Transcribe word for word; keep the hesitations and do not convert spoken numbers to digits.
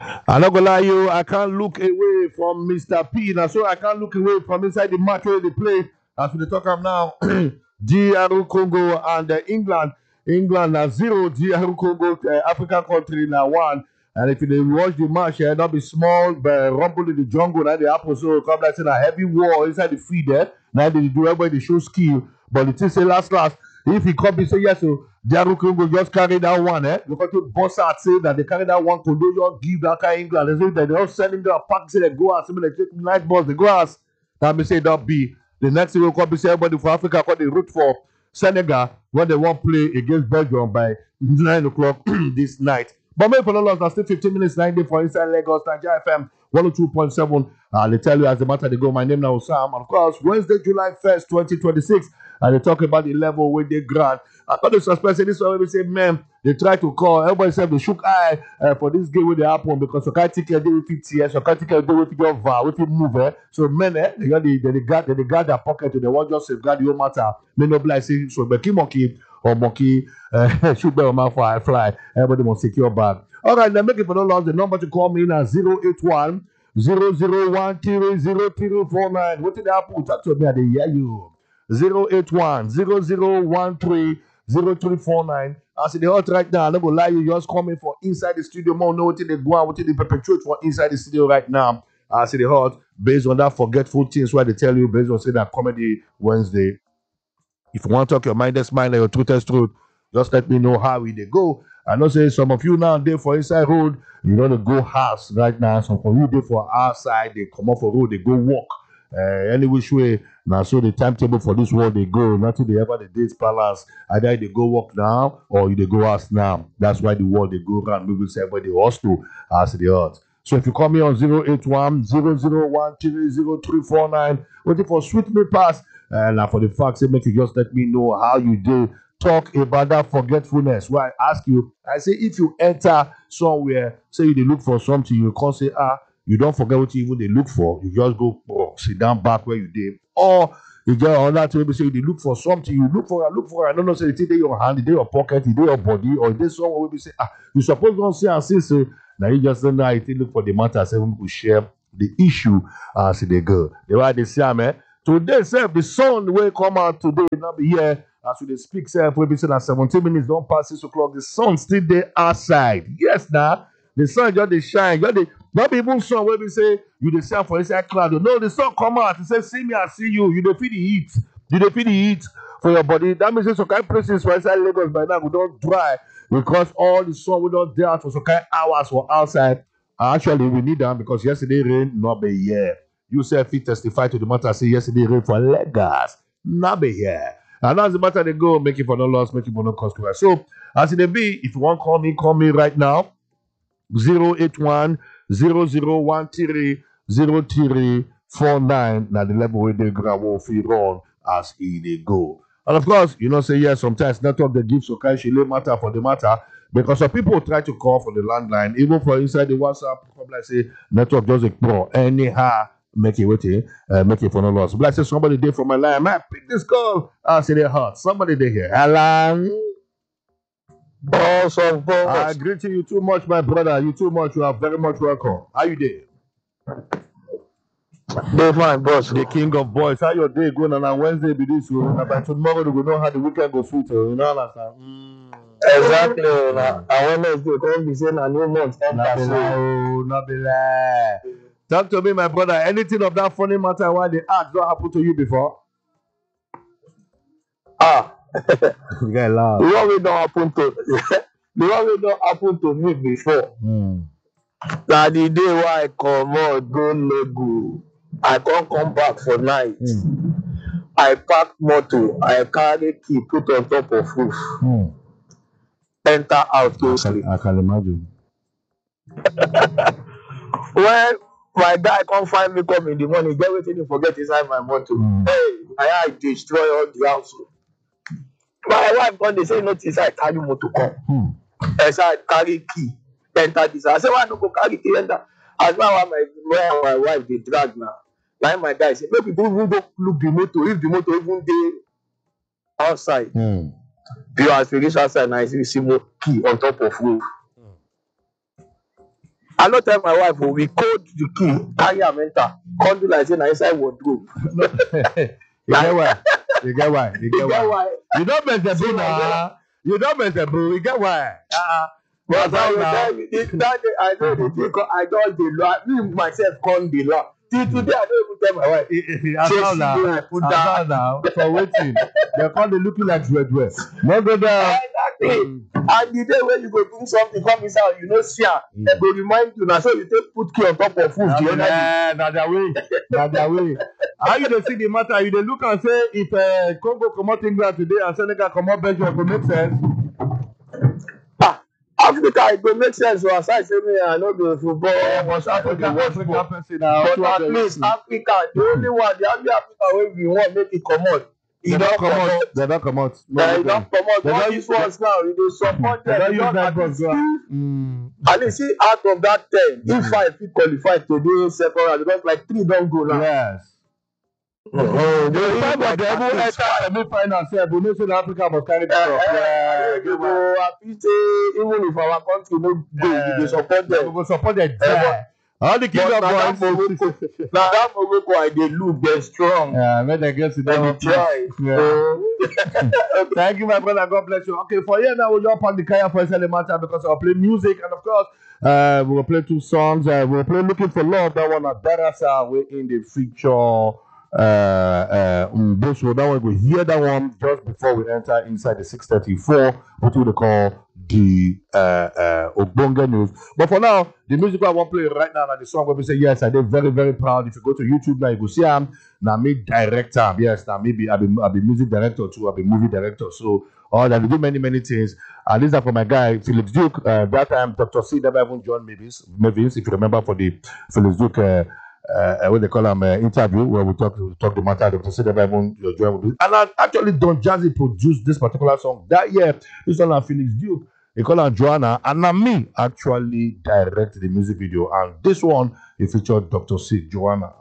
I'm not gonna lie you, I can't look away from Mister P. Now, so I can't look away from inside the match where they play. As we talk about now, D R Congo and uh, England. England now zero, D R Congo, uh, African country now one. And if you watch the match, uh, not be small, but rumble in the jungle, now the apple so come like a heavy war inside the field there. Now they do everybody they show skill, but the thing say last last. If he come, he say yes, so Diaru Congo just carry that one, eh? Because to boss out say that they carry that one, could just give that kind of England. They say that they don't send him to a pack, say they go out, somebody they take night balls, they go out. That may say that be the next thing will come, say everybody for Africa, because they root for Senegal when they want play against Belgium by nine o'clock this night. But maybe for the loss, now still fifteen minutes, nine day for inside Lagos, Nigeria F M one oh two point seven. Uh, they tell you as the matter they go. My name now is Sam. Of course, Wednesday, July first, twenty twenty-six. And they talk about the level where they grant. I thought the suspect this one we say, man, they try to call. Everybody said they shook eye uh, for this game where they happen because so can't take they with T S, so can't take they with your VAR, with move. Eh? So men, eh, they got the they got they got their pocket to the one just safeguard the whole matter. Men no blind say so Becky monkey or monkey uh, shoot better man for I fly. Everybody must secure bag. All right, then make it for no loss. The number to call me now zero eight one zero zero one three zero three four nine. What did I put? Talk to me, I hear you. zero eight one zero zero one three zero three four nine. As in the hot right now, I'm not gonna lie, you just coming for inside the studio. More know what they go on, what they perpetuate for inside the studio right now. As in the hot, based on that forgetful things why they tell you, based on say that comedy Wednesday. If you want to talk your mindless mind and your truth's truth, just let me know how we they go. I know say some of you now there for inside road, you know to go house right now. Some of you there for outside, they come off a road, they go walk. Uh, any which way now, so the timetable for this world they go, nothing they ever the days balance. Either they go walk now or they go house now. That's why the world they go around. We will say everybody hustle as the earth. So if you call me on zero eight one zero zero one three zero three four nine, waiting for sweet me pass. And uh, for the facts, make you just let me know how you do. Talk about that forgetfulness. Why I ask you, I say if you enter somewhere, say you they look for something, you can't say ah. You don't forget what you even they look for. You just go oh, sit down back where you did. Or you get on that table say you look for something. You look for it, look for it. I don't know, say it's in your hand, it's in your pocket, it's in your body, or there's someone will be say, ah, you suppose don't say and say so. Now you just don't know how you look for the matter, say we could share the issue as they go. The way they say, man. Today, sir, the sun will come out today, not be here. As we speak, sir, we be saying at seventeen minutes, don't pass six o'clock. The sun still there outside. Yes, now. The sun just they shine. Just they, not even sun where we say you the sun for inside cloud. No, the sun come out. It says, see me, I see you. You dey feel the heat. You dey feel the heat for your body. That means some kind of places for inside Lagos by now we don't dry because all the sun we don't there for some kind of hours for outside. Actually, we need them because yesterday rain not be here. You say if you testify to the matter, say yesterday rain for Lagos not be here. And as the matter they go, make it for no loss, make it for no cost to us. So as it be, if you want to call me, call me right now. zero eight one zero zero one three zero three four nine. Now the level where they grab will feel run as he they go. And of course, you know, say yes, sometimes network they give so kind of matter for the matter. Because some people try to call for the landline, even for inside the WhatsApp, like say network doesn't pro anyhow. Make it waiting, uh, make it for no loss. But I say somebody there from my line, man, pick this call. I say they hot. Somebody there here. Alan. Boss of boss. I greet you too much, my brother. You too much. You are very much welcome. How you there? They fine, boss. The king of boys. How your day going on? On Wednesday be this one. By tomorrow we know how the weekend go sweet. You know what I'm mm. Exactly. Now, I Wednesday come be saying a new month. Not be lie. Oh, not be lie. Talk to me, my brother. Anything of that funny matter why they ask don't happen to you before? Ah. You get loud. The one way don't happen to the one way don't happen to me before. Mm. Now the day why I come out, go Lego, I can't come back for night. Mm. I pack motor, I carry key, put on top of roof. Mm. Enter out, go sleep. I can imagine. When my guy come find me come in the morning, get everything you forget inside my motor. Mm. Hey, I, I destroy all the house. My wife when they say notice I carry motor come. Hmm. I say I carry key, enter this. I say why no go carry key enter? As well as my where my wife they drag now. Like my guy say, make people even go look the motor. If the motor even dey outside, hmm. Pure as we reach outside now, you see more key on top of roof. Hmm. I no tell my wife, oh, we code the key, carry am enter, come do like say na inside wardrobe. No. You get why? You get why? You You get get why? why? You don't mess the See boo my now. You don't mess the boo. You get why? Uh-uh. But That's I will how tell now. you, it- that day I know the thing, 'cause I just dey laugh. Me myself come dey laugh. Till today, I don't even tell my wife. As Say how she now? dey put As down. how now? For waiting. They call they looking like dread wear. No go down. Exactly. And the day when you go bring something come inside, you know, see am, Mm. they go remind you. Na so you take put key on top of food. The other day. Yeah, na their way. Na their way. How you dey see the matter? You dey look and say if uh, Congo comot England today and Senegal comot Belgium, it go make sense. Ah, Africa, it go make sense. So aside say me, I no be football. Yeah, but but Africa, I dey watch Africa football. person now. But at least Africa, the only one, the only Africa wey we want make it comot. they E don't don come out. comot. They don't come out. Eh, e don comot. They All don't these use- ones now, you dey support They them. don't You use don that at box. least Go. see Mm. at least see out of that ten, if five fit qualify to do second round because like three don go now. Yes. Oh, The time of the ever enter semi-final, sef, we know say Africa must carry the cup. Yeah, you go happy say even if our country no go, we dey support We them. go support them. Yeah. All the king But of na that boys. Morocco, na that Morocco I dey look, dey strong. Yeah, when they get to Dem them. dey try. Yeah. So, Thank you, my brother. God bless you. Okay, for here now, we'll jump on the Kaya for a matter because I'll play music and of course, uh, we'll play two songs. Uh, we'll play Looking for Love. That one at Darasa. We're in the feature. Uh, uh, um, so that one we'll hear that one just before we enter inside the six thirty-four, what we call the uh, uh, Ogbonge news. But for now, the music I want to play right now, and the song where we say yes, I did very very proud. If you go to YouTube now, you go see am. Now me director, yes, now maybe I'll be I'll be music director too. I'll be movie director. So all that we do many many things. And these are for my guy Phillips Duke. Uh, that time Doctor C never even joined Mavis. Mavis, if you remember for the Phillips Duke. Uh, Uh, what they call them uh, interview where we talk we talk the matter. Doctor said never even join with this. And I actually Don Jazzy produced this particular song that year. This one on Felix Duke. They call her Joanna, and now me actually directed the music video. And this one it featured Doctor C Joanna.